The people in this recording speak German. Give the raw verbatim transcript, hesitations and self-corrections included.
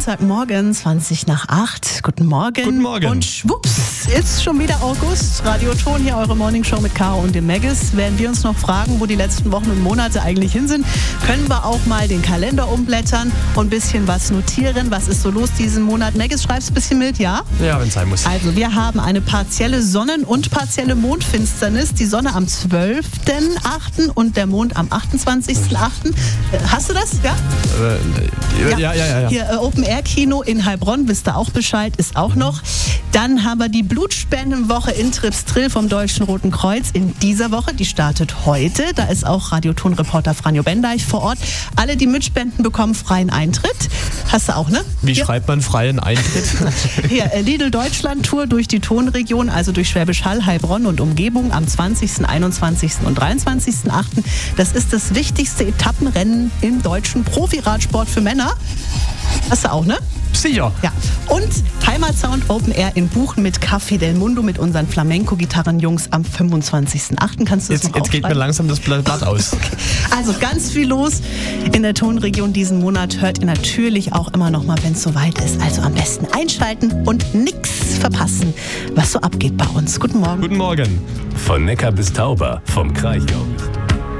Montagmorgen, zwanzig nach acht. Guten Morgen. Guten Morgen. Und schwupps, ist schon wieder August. Radioton, hier eure Morningshow mit Caro und dem Maggis. Werden wir uns noch fragen, wo die letzten Wochen und Monate eigentlich hin sind, können wir auch mal den Kalender umblättern und ein bisschen was notieren. Was ist so los diesen Monat? Maggis, schreibst ein bisschen mit, ja? Ja, wenn es sein muss. Also wir haben eine partielle Sonnen- und partielle Mondfinsternis. Die Sonne am zwölften achten und der Mond am achtundzwanzigsten achten Hast du das? Ja? Äh, ja, ja, ja. ja, ja. Hier äh, Open-Air-Kino in Heilbronn, wisst ihr auch Bescheid, ist auch noch. Dann haben wir die Blutspendenwoche in Tripstrill vom Deutschen Roten Kreuz in dieser Woche. Die startet heute. Da ist auch Radioton-Reporter Franjo Bendeich vor Ort. Alle, die mitspenden, bekommen freien Eintritt. Hast du auch, ne? Wie Hier. schreibt man freien Eintritt? Hier, äh, Lidl Deutschland-Tour durch die Tonregion, also durch Schwäbisch Hall, Heilbronn und Umgebung am zwanzigsten, einundzwanzigsten und dreiundzwanzigsten achten Das ist das wichtigste Etappenrennen im deutschen Profiradsport für Männer. Hast du auch, ne? Sicher. Ja. Und Heimatsound Open Air in Buchen mit Café del Mundo mit unseren Flamenco-Gitarrenjungs am fünfundzwanzigsten achten Kannst du das Jetzt, noch jetzt geht mir langsam das Blatt aus. Okay. Also ganz viel los in der Tonregion diesen Monat. Hört ihr natürlich auch immer noch mal, wenn es soweit ist. Also am besten einschalten und nichts verpassen, was so abgeht bei uns. Guten Morgen. Guten Morgen. Von Neckar bis Tauber, vom Kraichgau bis